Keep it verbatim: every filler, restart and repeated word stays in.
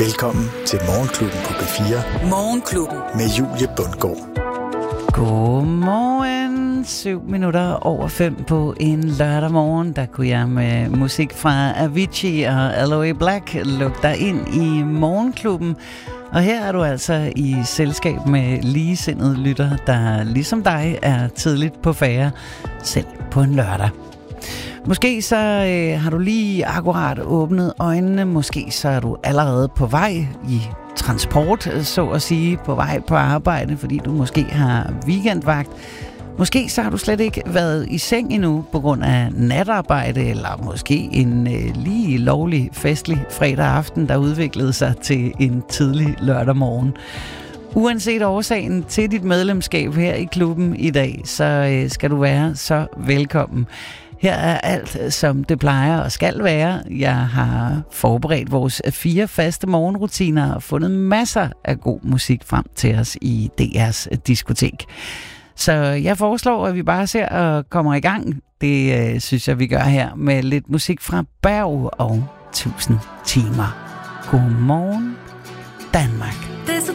Velkommen til Morgenklubben på B fire. Morgenklubben. Med Julie Bundgaard. Godmorgen. Syv minutter over fem på en lørdag morgen. Der kunne jeg med musik fra Avicii og Aloe Black lukke dig ind i Morgenklubben. Og her er du altså i selskab med ligesindede lytter, der ligesom dig er tidligt på færre, selv på en lørdag. Måske så øh, har du lige akkurat åbnet øjnene, måske så er du allerede på vej i transport, så at sige, på vej på arbejde, fordi du måske har weekendvagt. Måske så har du slet ikke været i seng endnu på grund af natarbejde, eller måske en øh, lige lovlig festlig fredag aften, der udviklede sig til en tidlig lørdag morgen. Uanset årsagen til dit medlemskab her i klubben i dag, så øh, skal du være så velkommen. Her er alt, som det plejer og skal være. Jeg har forberedt vores fire faste morgenrutiner og fundet masser af god musik frem til os i D R's diskotek. Så jeg foreslår, at vi bare ser og kommer i gang. Det øh, synes jeg, vi gør her med lidt musik fra Berg og tusind timer. Godmorgen, Danmark.